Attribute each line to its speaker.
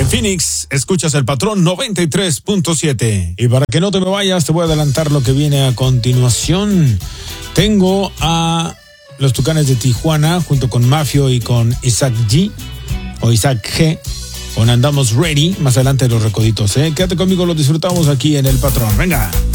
Speaker 1: Phoenix, escuchas El Patrón 93.7. Y para que no te me vayas, te voy a adelantar lo que viene a continuación. Tengo a los Tucanes de Tijuana junto con Mafio y con Isaac G o Isaac G con Andamos Ready. Más adelante los recoditos, Quédate conmigo, lo disfrutamos aquí en El Patrón. Venga.